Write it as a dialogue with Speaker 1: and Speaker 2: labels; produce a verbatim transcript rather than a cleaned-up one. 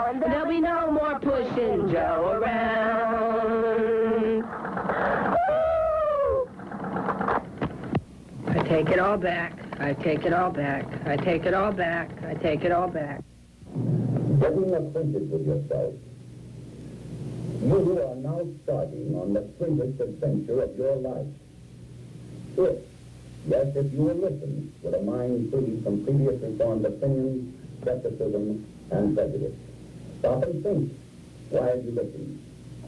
Speaker 1: There'll be no more pushing Joe around. I take it all back. I take it all back. I take it all back. I take it all back.
Speaker 2: Getting acquainted with yourself. You are now starting on the greatest adventure of your life. If, yes, if you will listen with a mind free from previously formed opinions, skepticism, and prejudice. Stop and think while you listen.